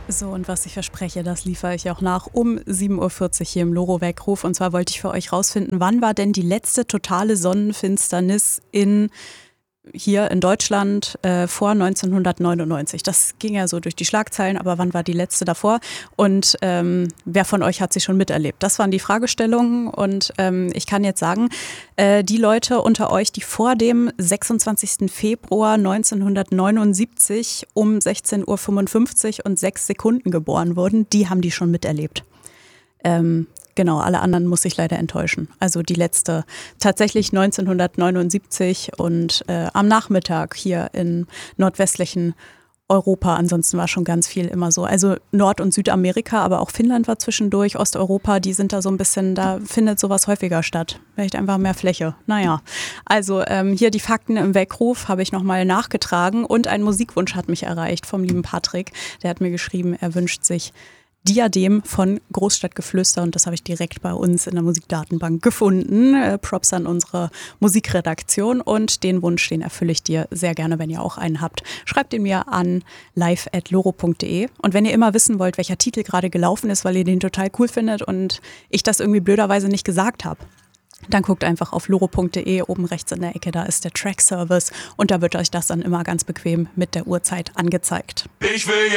So, und was ich verspreche, das liefere ich auch nach um 7:40 Uhr hier im Loro-Weckruf. Und zwar wollte ich für euch rausfinden, wann war denn die letzte totale Sonnenfinsternis hier in Deutschland vor 1999. Das ging ja so durch die Schlagzeilen, aber wann war die letzte davor? Und wer von euch hat sie schon miterlebt? Das waren die Fragestellungen und ich kann jetzt sagen, die Leute unter euch, die vor dem 26. Februar 1979 um 16:55 Uhr und 6 Sekunden geboren wurden, die haben die schon miterlebt. Genau, alle anderen muss ich leider enttäuschen. Also die letzte tatsächlich 1979 und am Nachmittag hier in nordwestlichen Europa. Ansonsten war schon ganz viel immer so. Also Nord- und Südamerika, aber auch Finnland war zwischendurch, Osteuropa, die sind da so ein bisschen, da findet sowas häufiger statt. Vielleicht einfach mehr Fläche. Naja, also hier die Fakten im Weckruf habe ich nochmal nachgetragen und ein Musikwunsch hat mich erreicht vom lieben Patrick. Der hat mir geschrieben, er wünscht sich Diadem von Großstadtgeflüster und das habe ich direkt bei uns in der Musikdatenbank gefunden. Props an unsere Musikredaktion und den Wunsch, den erfülle ich dir sehr gerne, wenn ihr auch einen habt. Schreibt ihn mir an live@loro.de und wenn ihr immer wissen wollt, welcher Titel gerade gelaufen ist, weil ihr den total cool findet und ich das irgendwie blöderweise nicht gesagt habe, dann guckt einfach auf loro.de, oben rechts in der Ecke, da ist der Track-Service und da wird euch das dann immer ganz bequem mit der Uhrzeit angezeigt. Ich will